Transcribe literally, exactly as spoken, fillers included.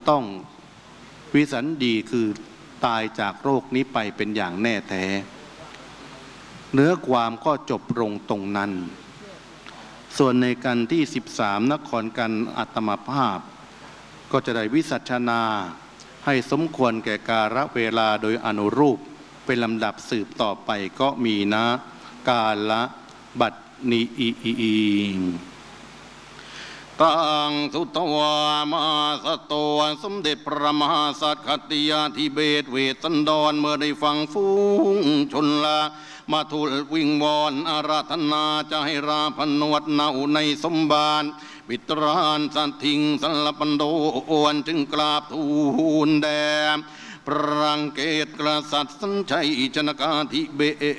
ต้องวิสัญญีคือตายจากโรคนี้ไปเป็นอย่างแน่แท้เนื้อความก็จบลงตรงนั้นส่วนในกันที่สิบสามนครกันอัตมภาพก็จะได้วิสัชนาให้สมควรแก่กาลเวลาโดยอนุรูปเป็นลำดับสืบต่อไปก็มีนะกาละบัดนี้อีตังสุตวามาสโตสมเด็จพระมหาสัตถติยาธิเบศเวสันดรเมื่อได้ฟังฟูงชนละมาทูลวิงวอนอาราธนาจะให้ราพนวดเนาในสมบานวิตรานสันทิงสัลปันโดอวนจึงกราบทูลแด่พระรังเกตกษัตริย์สัญชัยชนกาธิเบ